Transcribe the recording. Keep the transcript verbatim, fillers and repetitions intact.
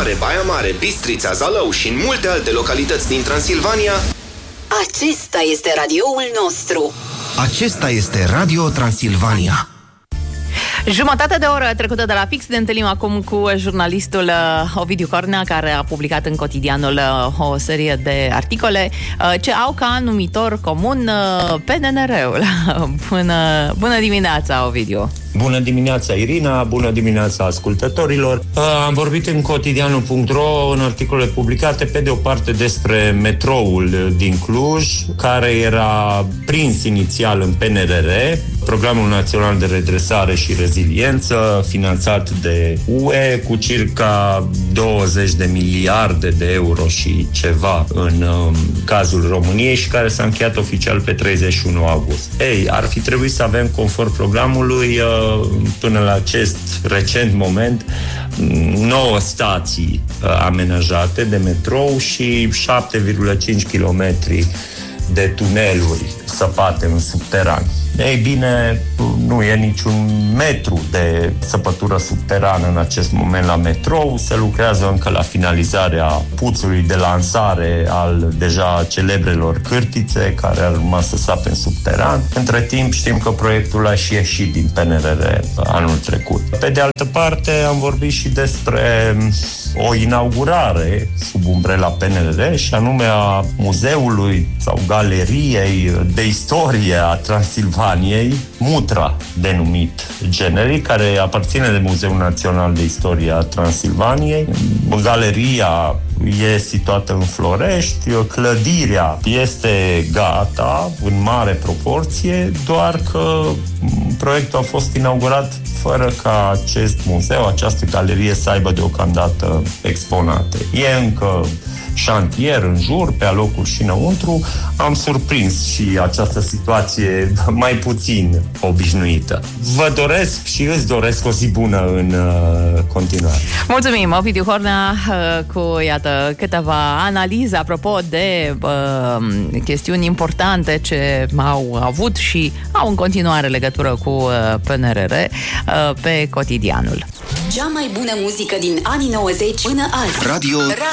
Mare, Baia Mare, Bistrița, Zalău și în multe alte localități din Transilvania. Acesta este radioul nostru. Acesta este Radio Transilvania. Jumătate de oră trecută de la fix, ne întâlnim acum cu jurnalistul Ovidiu Cornea, care a publicat în Cotidianul o serie de articole ce au ca numitor comun P N R ul. Bună, bună dimineața, Ovidiu! Bună dimineața, Irina, bună dimineața ascultătorilor. Am vorbit în cotidianul punct ro în articole publicate, pe de o parte despre metroul din Cluj, care era prins inițial în P N R R, Programul Național de Redresare și Reziliență, finanțat de U E cu circa douăzeci de miliarde de euro și ceva în um, cazul României și care s-a încheiat oficial pe treizeci și unu august. Ei, ar fi trebuit să avem, conform programului, uh, până la acest recent moment, nouă stații uh, amenajate de metrou și șapte virgulă cinci kilometri de tuneluri săpate în subteran. Ei bine, nu e niciun metru de săpătură subterană în acest moment la metrou. Se lucrează încă la finalizarea puțului de lansare al deja celebrelor cârtițe care ar urma să sape în subteran. Între timp știm că proiectul a și ieșit din P N R R anul trecut. Pe de altă parte am vorbit și despre o inaugurare sub umbrela P N R R și anume a muzeului sau galeriei de istorie a Transilvaniei, Mutra denumit generic, care aparține de Muzeul Național de Istorie a Transilvaniei. Galeria e situată în Florești, clădirea este gata în mare proporție, doar că proiectul a fost inaugurat fără ca acest muzeu, această galerie să aibă deocamdată exponate. E încă șantier în jur, pe alocuri și înăuntru. Am surprins și această situație mai puțin obișnuită. Vă doresc și îți doresc o zi bună în uh, continuare. Mulțumim, Ovidiu Hornea, uh, cu, iată, câteva analize apropo de uh, chestiuni importante ce au avut și au în continuare legătură cu uh, P N R R uh, pe Cotidianul. Cea mai bună muzică din anii nouăzeci până azi. Radio